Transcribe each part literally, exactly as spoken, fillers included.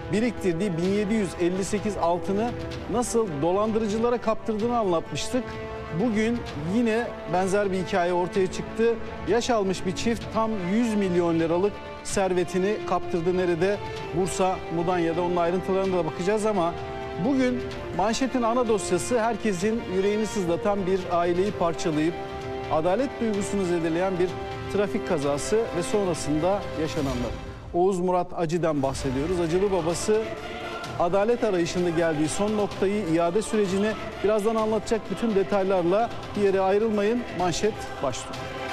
biriktirdiği bin yedi yüz elli sekiz altını nasıl dolandırıcılara kaptırdığını anlatmıştık. Bugün yine benzer bir hikaye ortaya çıktı. Yaş almış bir çift tam yüz milyon liralık servetini kaptırdı. Nerede? Bursa, Mudanya'da. Onun ayrıntılarına da bakacağız ama bugün manşetin ana dosyası herkesin yüreğini sızlatan bir aileyi parçalayıp adalet duygusunu zedeleyen bir trafik kazası ve sonrasında yaşananlar. Oğuz Murat Acı'dan bahsediyoruz. Acılı babası adalet arayışında geldiği son noktayı, iade sürecini birazdan anlatacak bütün detaylarla. Bir yere ayrılmayın. Manşet başlıyor.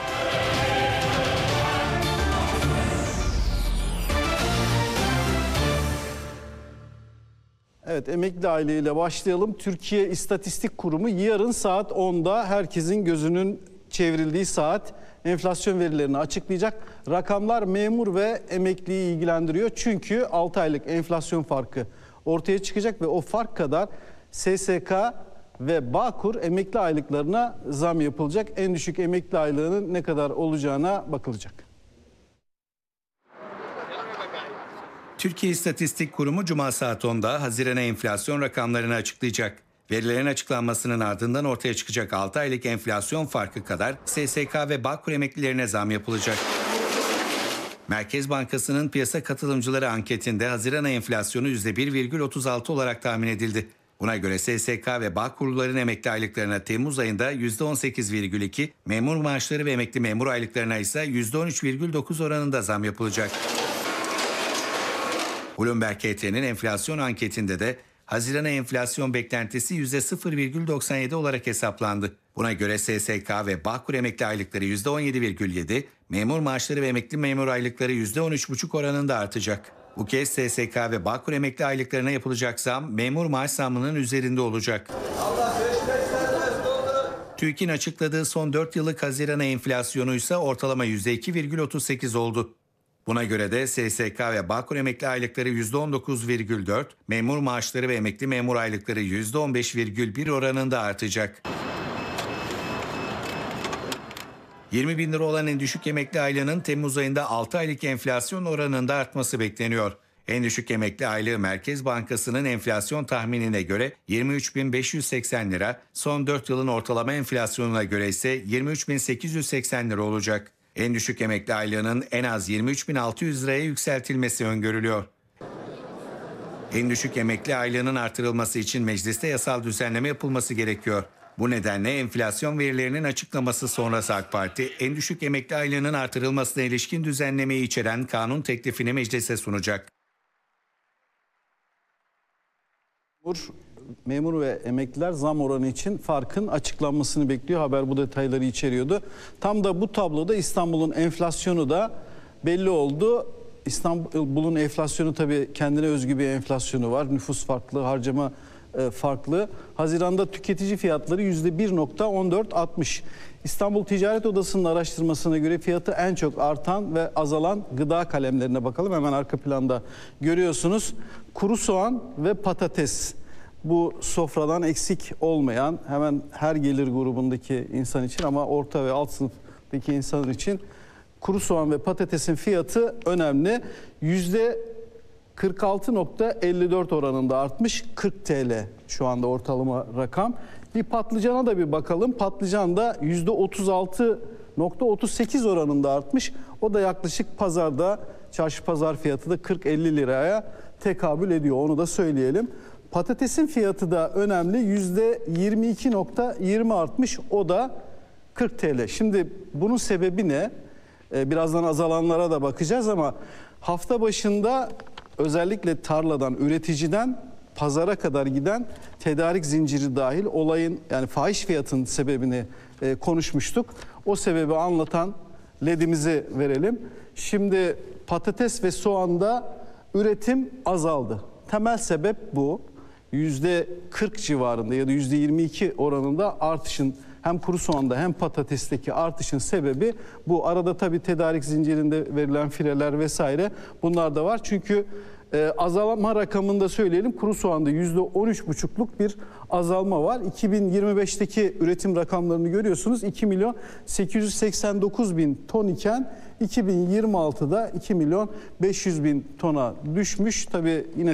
Evet, emekli aileyle başlayalım. Türkiye İstatistik Kurumu yarın saat onda herkesin gözünün çevrildiği saat enflasyon verilerini açıklayacak. Rakamlar memur ve emekliyi ilgilendiriyor. Çünkü altı aylık enflasyon farkı ortaya çıkacak ve o fark kadar S S K ve Bağkur emekli aylıklarına zam yapılacak. En düşük emekli aylığının ne kadar olacağına bakılacak. Türkiye İstatistik Kurumu Cuma saat onda Haziran'a enflasyon rakamlarını açıklayacak. Verilerin açıklanmasının ardından ortaya çıkacak altı aylık enflasyon farkı kadar S S K ve Bağkur emeklilerine zam yapılacak. Merkez Bankası'nın piyasa katılımcıları anketinde Haziran enflasyonu yüzde bir virgül otuz altı olarak tahmin edildi. Buna göre S S K ve Bağkurluların emekli aylıklarına Temmuz ayında yüzde on sekiz virgül iki, memur maaşları ve emekli memur aylıklarına ise yüzde on üç virgül dokuz oranında zam yapılacak. Bloomberg H T'nin enflasyon anketinde de Haziran'a enflasyon beklentisi yüzde sıfır virgül doksan yedi olarak hesaplandı. Buna göre S S K ve Bağkur emekli aylıkları yüzde on yedi virgül yedi, memur maaşları ve emekli memur aylıkları yüzde on üç virgül beş oranında artacak. Bu kez S S K ve Bağkur emekli aylıklarına yapılacak zam memur maaş zammının üzerinde olacak. TÜİK'in açıkladığı son dört yıllık Haziran'a enflasyonu ise ortalama yüzde iki virgül otuz sekiz oldu. Buna göre de S S K ve Bağkur emekli aylıkları yüzde on dokuz virgül dört, memur maaşları ve emekli memur aylıkları yüzde on beş virgül bir oranında artacak. yirmi bin lira olan en düşük emekli aylığının Temmuz ayında altı aylık enflasyon oranında artması bekleniyor. En düşük emekli aylığı Merkez Bankası'nın enflasyon tahminine göre yirmi üç bin beş yüz seksen lira, son dört yılın ortalama enflasyonuna göre ise yirmi üç bin sekiz yüz seksen lira olacak. En düşük emekli aylığının en az yirmi üç bin altı yüz liraya yükseltilmesi öngörülüyor. En düşük emekli aylığının artırılması için mecliste yasal düzenleme yapılması gerekiyor. Bu nedenle enflasyon verilerinin açıklaması sonrası AK Parti, en düşük emekli aylığının artırılmasına ilişkin düzenlemeyi içeren kanun teklifini meclise sunacak. Memur ve emekliler zam oranı için farkın açıklanmasını bekliyor. Haber bu detayları içeriyordu. Tam da bu tabloda İstanbul'un enflasyonu da belli oldu. İstanbul'un enflasyonu tabii kendine özgü bir enflasyonu var. Nüfus farklı, harcama farklı. Haziran'da tüketici fiyatları yüzde bir virgül on dört artmış. İstanbul Ticaret Odası'nın araştırmasına göre fiyatı en çok artan ve azalan gıda kalemlerine bakalım. Hemen arka planda görüyorsunuz. Kuru soğan ve patates. Bu sofradan eksik olmayan, hemen her gelir grubundaki insan için ama orta ve alt sınıftaki insan için kuru soğan ve patatesin fiyatı önemli. yüzde kırk altı virgül elli dört oranında artmış. kırk TL şu anda ortalama rakam. Bir patlıcana da bir bakalım. Patlıcan da yüzde otuz altı virgül otuz sekiz oranında artmış. O da yaklaşık pazarda, çarşı pazar fiyatı da kırk elli liraya tekabül ediyor. Onu da söyleyelim. Patatesin fiyatı da önemli. yüzde yirmi iki virgül yirmi artmış. O da kırk TL. Şimdi bunun sebebi ne? Ee, birazdan azalanlara da bakacağız ama hafta başında özellikle tarladan, üreticiden pazara kadar giden tedarik zinciri dahil olayın, yani fahiş fiyatın sebebini e, konuşmuştuk. O sebebi anlatan ledimizi verelim. Şimdi patates ve soğanda üretim azaldı. Temel sebep bu. yüzde kırk civarında ya da yüzde yirmi iki oranında artışın, hem kuru soğanda hem patatesteki artışın sebebi bu. Arada tabii tedarik zincirinde verilen fireler vesaire bunlar da var. Çünkü e, azalma rakamını da söyleyelim. Kuru soğanda yüzde on üç buçukluk bir azalma var. iki bin yirmi beşteki üretim rakamlarını görüyorsunuz. iki milyon sekiz yüz seksen dokuz bin ton iken iki bin yirmi altıda iki milyon beş yüz bin tona düşmüş. Tabii yine